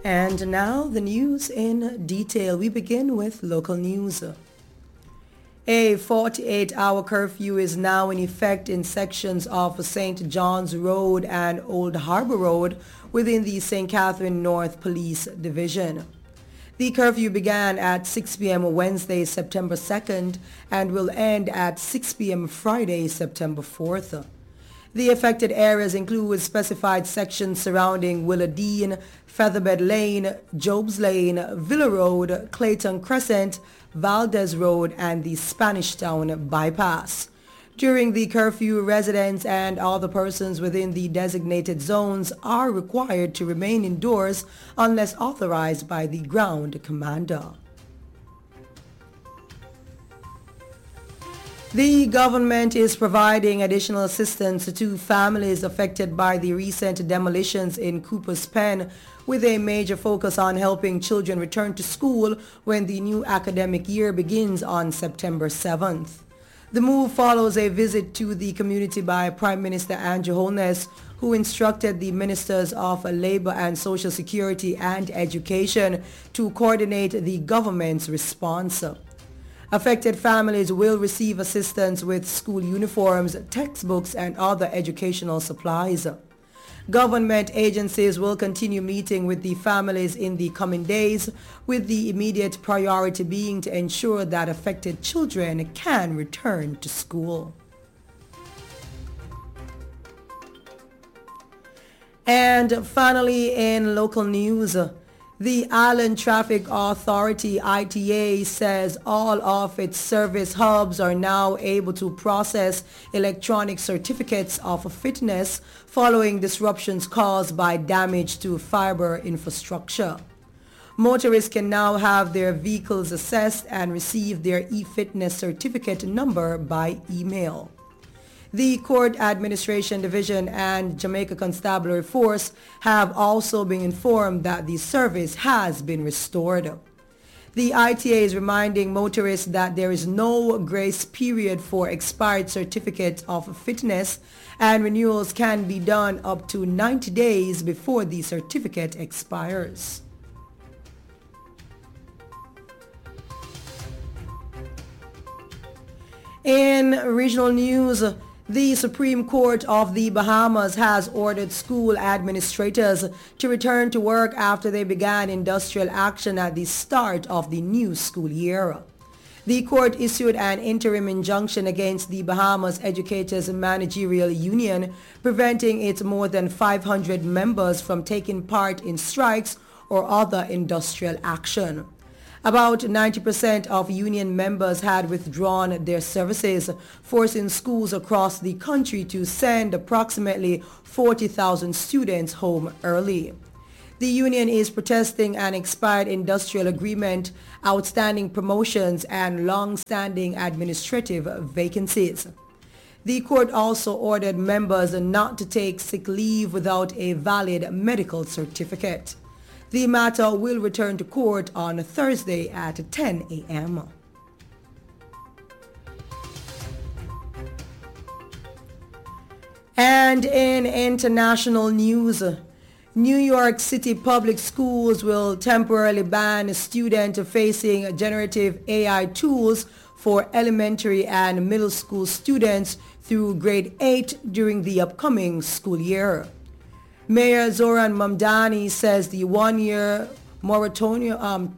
And now the news in detail. We begin with local news. A 48-hour curfew is now in effect in sections of St. John's Road and Old Harbor Road within the St. Catherine North Police Division. The curfew began at 6 p.m. Wednesday, September 2nd and will end at 6 p.m. Friday, September 4th. The affected areas include specified sections surrounding Willardine, Featherbed Lane, Jobs Lane, Villa Road, Clayton Crescent, Valdez Road, and the Spanish Town Bypass. During the curfew, residents and other persons within the designated zones are required to remain indoors unless authorized by the ground commander. The government is providing additional assistance to families affected by the recent demolitions in Cooper's Pen, with a major focus on helping children return to school when the new academic year begins on September 7th. The move follows a visit to the community by Prime Minister Andrew Holness, who instructed the Ministers of Labor and Social Security and Education to coordinate the government's response. Affected families will receive assistance with school uniforms, textbooks, and other educational supplies. Government agencies will continue meeting with the families in the coming days, with the immediate priority being to ensure that affected children can return to school. And finally, in local news, the Island Traffic Authority ITA says all of its service hubs are now able to process electronic certificates of fitness following disruptions caused by damage to fiber infrastructure. Motorists can now have their vehicles assessed and receive their e-fitness certificate number by email. The Court Administration Division and Jamaica Constabulary Force have also been informed that the service has been restored. The ITA is reminding motorists that there is no grace period for expired certificates of fitness, and renewals can be done up to 90 days before the certificate expires. In regional news, the Supreme Court of the Bahamas has ordered school administrators to return to work after they began industrial action at the start of the new school year. The court issued an interim injunction against the Bahamas Educators Managerial Union, preventing its more than 500 members from taking part in strikes or other industrial action. About 90% of union members had withdrawn their services, forcing schools across the country to send approximately 40,000 students home early. The union is protesting an expired industrial agreement, outstanding promotions, and long-standing administrative vacancies. The court also ordered members not to take sick leave without a valid medical certificate. The matter will return to court on Thursday at 10 a.m. And in international news, New York City public schools will temporarily ban students facing generative AI tools for elementary and middle school students through grade 8 during the upcoming school year. Mayor Zoran Mamdani says the one-year moratorium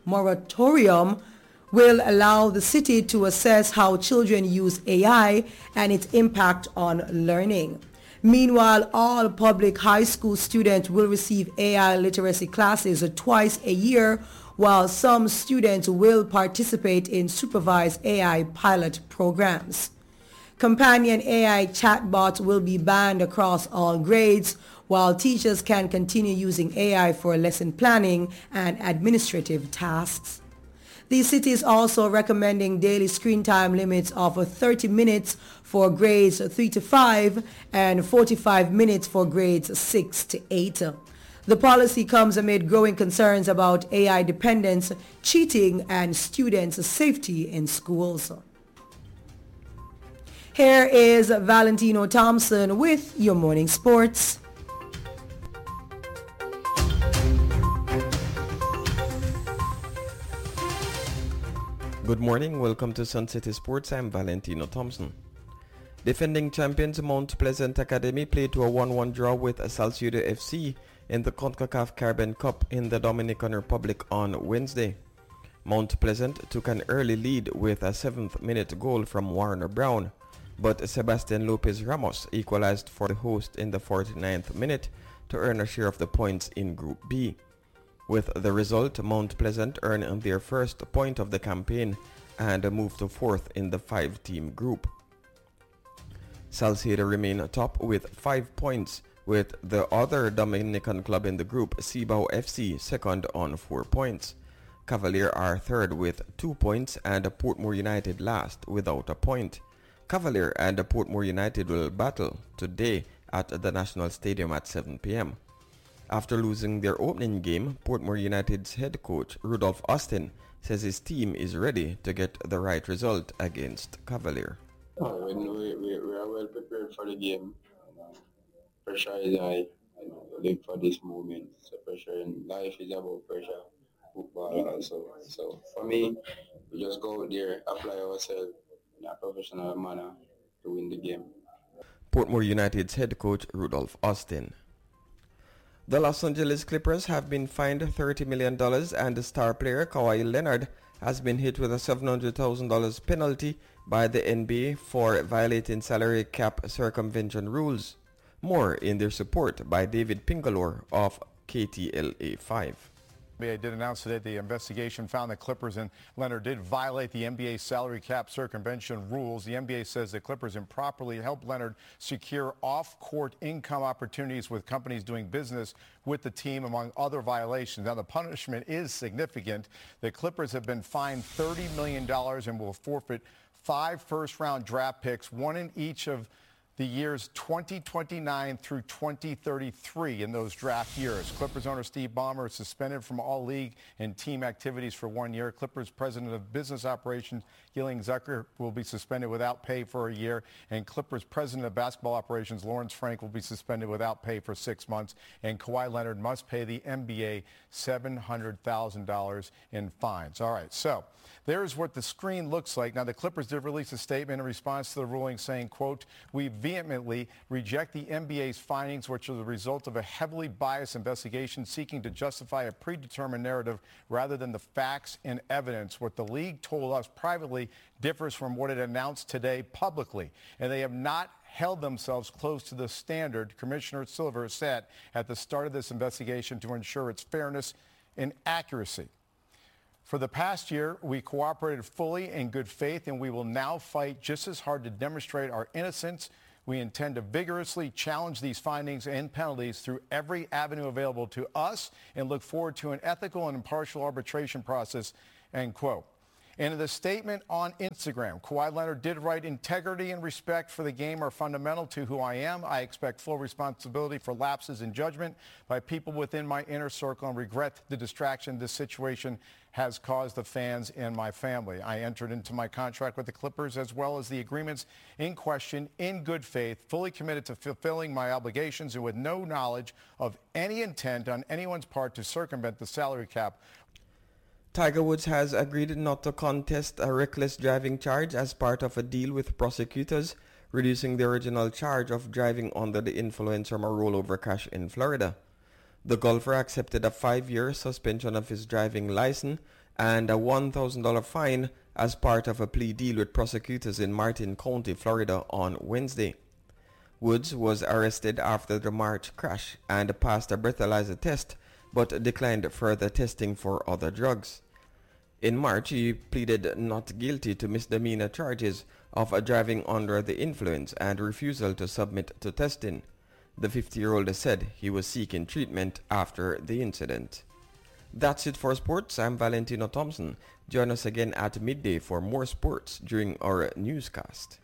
will allow the city to assess how children use AI and its impact on learning. Meanwhile, all public high school students will receive AI literacy classes twice a year, while some students will participate in supervised AI pilot programs. Companion AI chatbots will be banned across all grades, while teachers can continue using AI for lesson planning and administrative tasks. The city is also recommending daily screen time limits of 30 minutes for grades 3 to 5 and 45 minutes for grades 6 to 8. The policy comes amid growing concerns about AI dependence, cheating, and students' safety in schools. Here is Valentino Thompson with your morning sports. Good morning, welcome to Sun City Sports. I'm Valentino Thompson. Defending champions Mount Pleasant Academy played to a 1-1 draw with Salcedo FC in the CONCACAF Caribbean Cup in the Dominican Republic on Wednesday. Mount Pleasant took an early lead with a 7th-minute goal from Warner Brown, but Sebastian Lopez Ramos equalized for the host in the 49th minute to earn a share of the points in Group B. With the result, Mount Pleasant earned their first point of the campaign and moved to 4th in the 5-team group. Salcedo remain atop with 5 points, with the other Dominican club in the group, Cibao FC, second on 4 points. Cavalier are third with 2 points and Portmore United last without a point. Cavalier and Portmore United will battle today at the National Stadium at 7 p.m. After losing their opening game, Portmore United's head coach Rudolph Austin says his team is ready to get the right result against Cavalier. We are well prepared for the game. Pressure is high. We live for this moment. So pressure in life is about pressure. Football also. So for me, we just go out there, apply ourselves in a professional manner to win the game. Portmore United's head coach Rudolph Austin. The Los Angeles Clippers have been fined $30 million and the star player Kawhi Leonard has been hit with a $700,000 penalty by the NBA for violating salary cap circumvention rules. More in their support by David Pingalore of KTLA 5. NBA did announce today the investigation found that Clippers and Leonard did violate the NBA salary cap circumvention rules. The NBA says the Clippers improperly helped Leonard secure off-court income opportunities with companies doing business with the team, among other violations. Now, the punishment is significant. The Clippers have been fined $30 million and will forfeit 5 first-round draft picks, one in each of the years 2029 through 2033 in those draft years. Clippers owner Steve Ballmer is suspended from all league and team activities for 1 year. Clippers president of business operations Gillian Zucker will be suspended without pay for a year, and Clippers president of basketball operations Lawrence Frank will be suspended without pay for 6 months, and Kawhi Leonard must pay the NBA $700,000 in fines. All right, so there's what the screen looks like. Now, the Clippers did release a statement in response to the ruling saying, quote, "We vehemently reject the NBA's findings, which are the result of a heavily biased investigation seeking to justify a predetermined narrative rather than the facts and evidence. What the league told us privately differs from what it announced today publicly, and they have not held themselves close to the standard Commissioner Silver set at the start of this investigation to ensure its fairness and accuracy. For the past year, we cooperated fully in good faith, and we will now fight just as hard to demonstrate our innocence. We intend to vigorously challenge these findings and penalties through every avenue available to us and look forward to an ethical and impartial arbitration process," end quote. And in the statement on Instagram, Kawhi Leonard did write, "Integrity and respect for the game are fundamental to who I am. I expect full responsibility for lapses in judgment by people within my inner circle and regret the distraction this situation has caused the fans and my family. I entered into my contract with the Clippers as well as the agreements in question in good faith, fully committed to fulfilling my obligations and with no knowledge of any intent on anyone's part to circumvent the salary cap." Tiger Woods has agreed not to contest a reckless driving charge as part of a deal with prosecutors, reducing the original charge of driving under the influence from a rollover crash in Florida. The golfer accepted a 5-year suspension of his driving license and a $1,000 fine as part of a plea deal with prosecutors in Martin County, Florida on Wednesday. Woods was arrested after the March crash and passed a breathalyzer test but declined further testing for other drugs. In March, he pleaded not guilty to misdemeanor charges of driving under the influence and refusal to submit to testing. The 50-year-old said he was seeking treatment after the incident. That's it for sports. I'm Valentino Thompson. Join us again at midday for more sports during our newscast.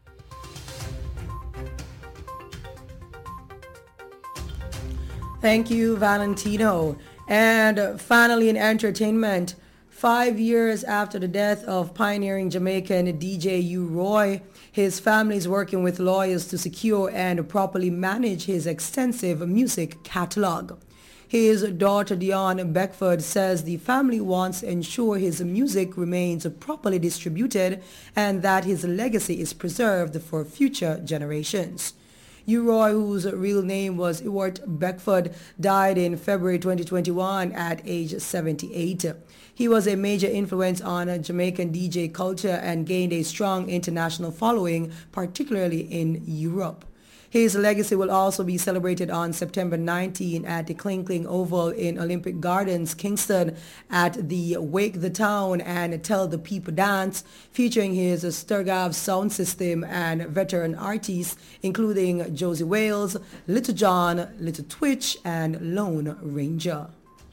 Thank you, Valentino. And finally, in entertainment, 5 years after the death of pioneering Jamaican DJ U. Roy, his family is working with lawyers to secure and properly manage his extensive music catalog. His daughter Dion Beckford says the family wants to ensure his music remains properly distributed and that his legacy is preserved for future generations. U-Roy, whose real name was Ewart Beckford, died in February 2021 at age 78. He was a major influence on Jamaican DJ culture and gained a strong international following, particularly in Europe. His legacy will also be celebrated on September 19 at the Kling Kling Oval in Olympic Gardens, Kingston, at the Wake the Town and Tell the People dance, featuring his Sturgav sound system and veteran artists, including Josie Wales, Little John, Little Twitch, and Lone Ranger.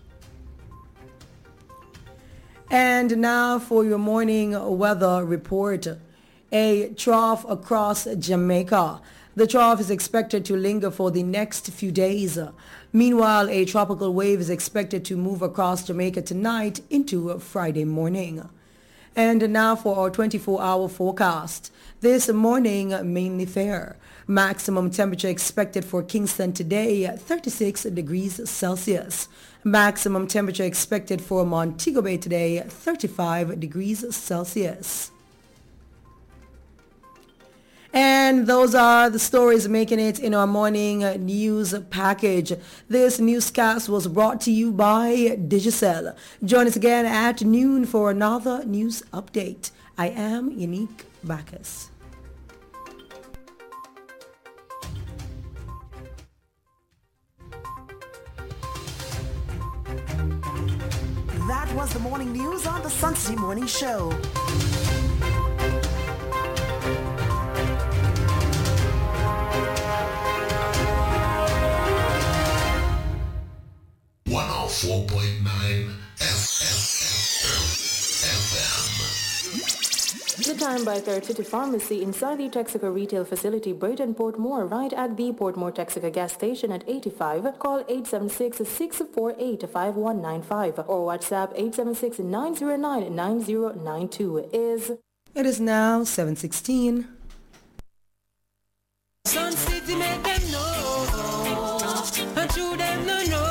And now for your morning weather report. A trough across Jamaica. The trough is expected to linger for the next few days. Meanwhile, a tropical wave is expected to move across Jamaica tonight into Friday morning. And now for our 24-hour forecast. This morning, mainly fair. Maximum temperature expected for Kingston today, 36 degrees Celsius. Maximum temperature expected for Montego Bay today, 35 degrees Celsius. And those are the stories making it in our morning news package. This newscast was brought to you by Digicel. Join us again at noon for another news update. I am Unique Bacchus. That was the morning news on the Sun City Morning Show. The Time by Third City Pharmacy inside the Texaco retail facility, Brayton Portmore, right at the Portmore Texaco gas station at 85. Call 876-648-5195 or WhatsApp 876-909-9092 It is now 7:16. Sun City make them know, and to them no know.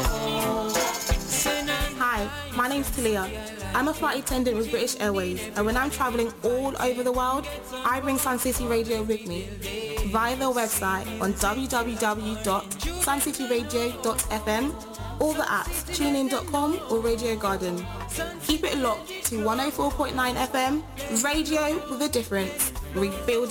Hi, my name's Talia. I'm a flight attendant with British Airways, and when I'm traveling all over the world, I bring Sun City Radio with me via their website on www.suncityradio.fm or the apps tunein.com or Radio Garden. Keep it locked to 104.9 FM, radio with a difference, rebuilding